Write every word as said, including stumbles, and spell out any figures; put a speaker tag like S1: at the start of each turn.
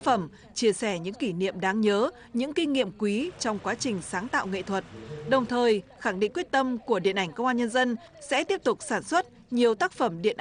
S1: phẩm, chia sẻ những kỷ niệm đáng nhớ, những kinh nghiệm quý trong quá trình sáng tạo nghệ thuật. Đồng thời, khẳng định quyết tâm của Điện ảnh Công an Nhân dân sẽ tiếp tục sản xuất nhiều tác phẩm điện